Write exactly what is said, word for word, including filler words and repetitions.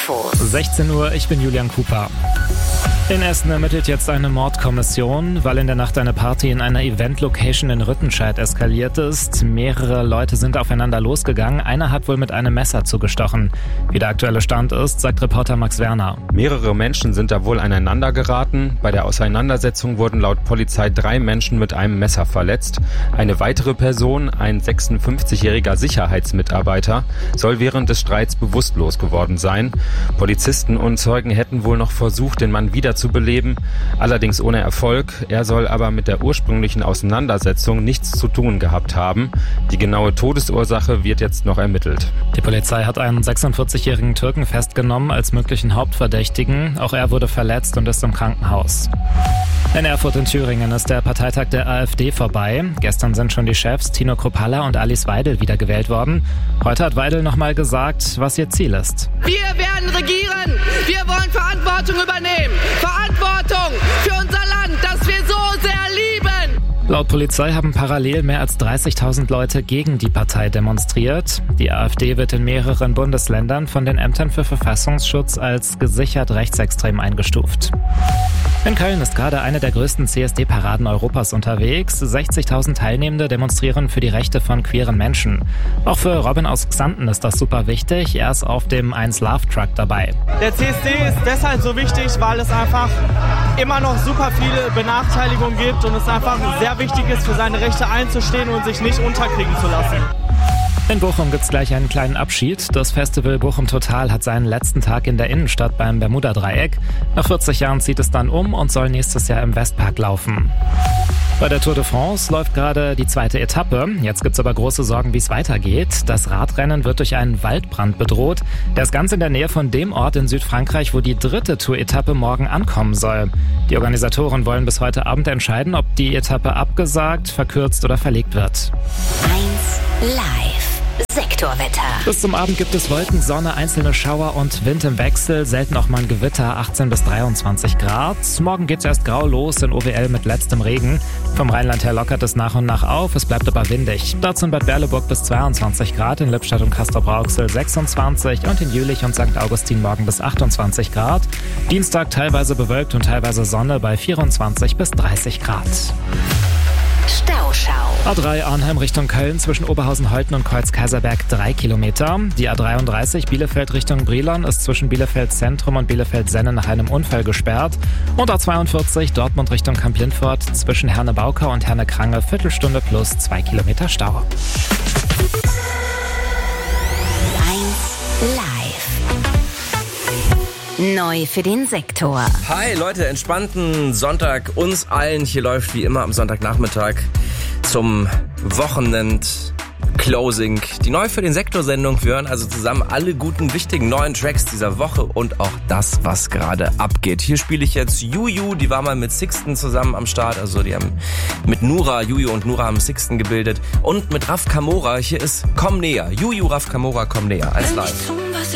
Infos. sechzehn Uhr, ich bin Julian Cooper. In Essen ermittelt jetzt eine Mordkommission, weil in der Nacht eine Party in einer Event-Location in Rüttenscheid eskaliert ist. Mehrere Leute sind aufeinander losgegangen. Einer hat wohl mit einem Messer zugestochen. Wie der aktuelle Stand ist, sagt Reporter Max Werner. Mehrere Menschen sind da wohl aneinander geraten. Bei der Auseinandersetzung wurden laut Polizei drei Menschen mit einem Messer verletzt. Eine weitere Person, ein sechsundfünfzigjähriger Sicherheitsmitarbeiter, soll während des Streits bewusstlos geworden sein. Polizisten und Zeugen hätten wohl noch versucht, den Mann wieder zu beleben, allerdings ohne Erfolg. Er soll aber mit der ursprünglichen Auseinandersetzung nichts zu tun gehabt haben. Die genaue Todesursache wird jetzt noch ermittelt. Die Polizei hat einen sechsundvierzigjährigen Türken festgenommen als möglichen Hauptverdächtigen. Auch er wurde verletzt und ist im Krankenhaus. In Erfurt in Thüringen ist der Parteitag der AfD vorbei. Gestern sind schon die Chefs Tino Kruppalla und Alice Weidel wiedergewählt worden. Heute hat Weidel nochmal gesagt, was ihr Ziel ist. Wir werden regieren. Wir wollen Verantwortung übernehmen. Verantwortung für unser Land, das wir so sehr lieben. Laut Polizei haben parallel mehr als dreißigtausend Leute gegen die Partei demonstriert. Die AfD wird in mehreren Bundesländern von den Ämtern für Verfassungsschutz als gesichert rechtsextrem eingestuft. In Köln ist gerade eine der größten C S D-Paraden Europas unterwegs. sechzigtausend Teilnehmende demonstrieren für die Rechte von queeren Menschen. Auch für Robin aus Xanten ist das super wichtig. Er ist auf dem eins Love Truck dabei. Der C S D ist deshalb so wichtig, weil es einfach immer noch super viele Benachteiligungen gibt und es einfach sehr wichtig ist, für seine Rechte einzustehen und sich nicht unterkriegen zu lassen. In Bochum gibt's gleich einen kleinen Abschied. Das Festival Bochum Total hat seinen letzten Tag in der Innenstadt beim Bermuda-Dreieck. Nach vierzig Jahren zieht es dann um und soll nächstes Jahr im Westpark laufen. Bei der Tour de France läuft gerade die zweite Etappe. Jetzt gibt's aber große Sorgen, wie es weitergeht. Das Radrennen wird durch einen Waldbrand bedroht. Der ist ganz in der Nähe von dem Ort in Südfrankreich, wo die dritte Tour-Etappe morgen ankommen soll. Die Organisatoren wollen bis heute Abend entscheiden, ob die Etappe abgesagt, verkürzt oder verlegt wird. eins Live. Sektorwetter. Bis zum Abend gibt es Wolken, Sonne, einzelne Schauer und Wind im Wechsel. Selten auch mal ein Gewitter, achtzehn bis dreiundzwanzig Grad. Morgen geht's erst grau los in O W L mit letztem Regen. Vom Rheinland her lockert es nach und nach auf, es bleibt aber windig. Dazu in Bad Berleburg bis zweiundzwanzig Grad, in Lippstadt und Castrop-Rauxel sechsundzwanzig und in Jülich und Sankt Augustin morgen bis achtundzwanzig Grad. Dienstag teilweise bewölkt und teilweise Sonne bei vierundzwanzig bis dreißig Grad. Stauschau. A drei Arnheim Richtung Köln zwischen Oberhausen-Holten und Kreuz-Kaiserberg drei Kilometer. Die A dreiunddreißig Bielefeld Richtung Brilon ist zwischen Bielefeld Zentrum und Bielefeld Senne nach einem Unfall gesperrt. Und A zweiundvierzig Dortmund Richtung Kamp-Lindfort zwischen Herne-Baukau und Herne-Krange Viertelstunde plus zwei Kilometer Stau. eins Live. Neu für den Sektor. Hi Leute, entspannten Sonntag uns allen. Hier läuft wie immer am Sonntagnachmittag zum Wochenend-Closing die Neu für den Sektor-Sendung. Wir hören also zusammen alle guten, wichtigen neuen Tracks dieser Woche und auch das, was gerade abgeht. Hier spiele ich jetzt Juju, die war mal mit Sixten zusammen am Start. Also die haben mit Nura, Juju und Nura haben Sixten gebildet. Und mit Raf Kamora, hier ist Komm näher. Juju, Raf Kamora, Komm näher als live.